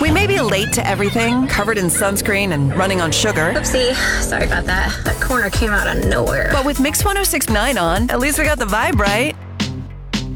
We may be late to everything, covered in sunscreen and running on sugar. Oopsie, sorry about that. That corner came out of nowhere. But with Mix 1069 on, at least we got the vibe right.